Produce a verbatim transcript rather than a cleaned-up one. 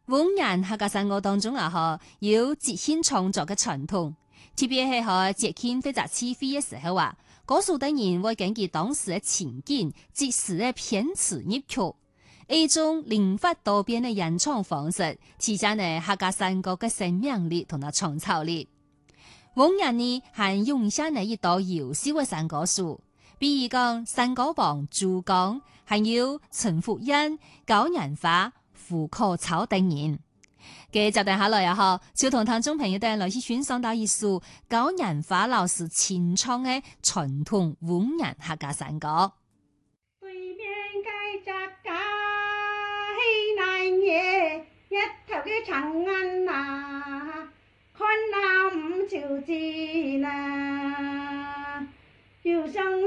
滿人客家山歌當中啊，嗬有即興創作嘅傳統，特別係喺節慶或者起飛嘅時候啊，歌手等人會根據當時嘅情景，即時嘅編詞入曲，一種靈活多變嘅演唱方式，體現呢客家山歌嘅生命力同埋創造力。滿人呢係用下呢一道優秀嘅山歌書，比如講山歌王朱剛，還有陳福恩、高人花、胡可超等人。嘅就等下來啊！嗬，就同聽眾朋友哋來去欣賞到一首高人花老師清唱嘅傳統滿人客家山歌。 對面街窄街那夜，一頭嘅長安呐，看那五朝字呐，要上。